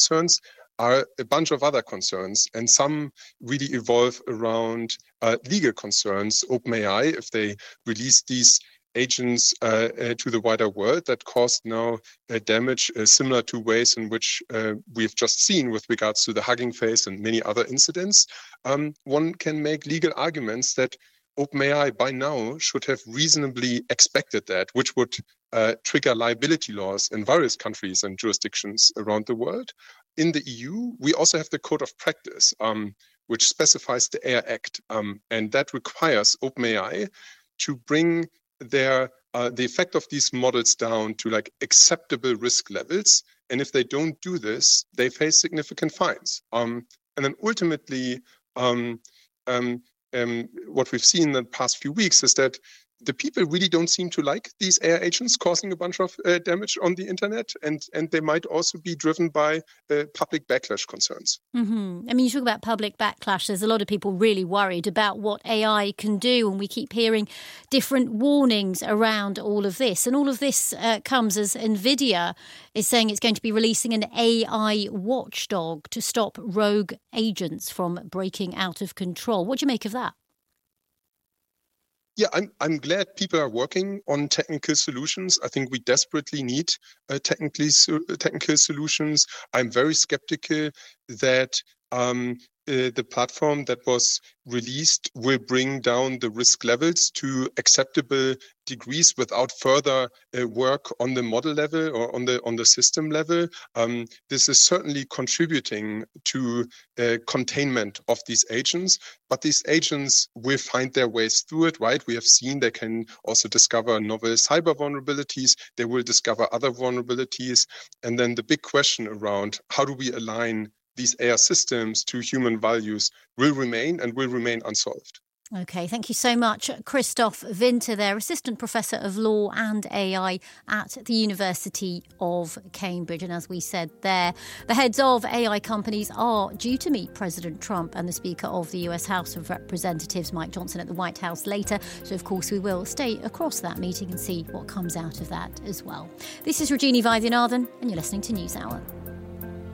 concerns are a bunch of other concerns, and some really evolve around legal concerns. OpenAI, if they release these agents to the wider world, that caused now damage similar to ways in which we've just seen with regards to the Hugging Face and many other incidents, one can make legal arguments that OpenAI by now should have reasonably expected that, which would trigger liability laws in various countries and jurisdictions around the world. In the EU, we also have the Code of Practice, which specifies the AI Act, and that requires OpenAI to bring the effect of these models down to like acceptable risk levels. And if they don't do this, they face significant fines. And then ultimately, what we've seen in the past few weeks is that the people really don't seem to like these AI agents causing a bunch of damage on the internet, and they might also be driven by public backlash concerns. Mm-hmm. I mean, you talk about public backlash. There's a lot of people really worried about what AI can do, and we keep hearing different warnings around all of this. And all of this comes as NVIDIA is saying it's going to be releasing an AI watchdog to stop rogue agents from breaking out of control. What do you make of that? Yeah, I'm glad people are working on technical solutions. I think we desperately need technical solutions. I'm very skeptical that the platform that was released will bring down the risk levels to acceptable degrees without further work on the model level or on the system level. This is certainly contributing to containment of these agents, but these agents will find their ways through it, right? We have seen they can also discover novel cyber vulnerabilities. They will discover other vulnerabilities. And then the big question around how do we align these AI systems to human values will remain unsolved. OK, thank you so much. Christoph Winter there, Assistant Professor of Law and AI at the University of Cambridge. And as we said there, the heads of AI companies are due to meet President Trump and the Speaker of the US House of Representatives, Mike Johnson, at the White House later. So, of course, we will stay across that meeting and see what comes out of that as well. This is Rajini Vaidyanathan, and you're listening to NewsHour.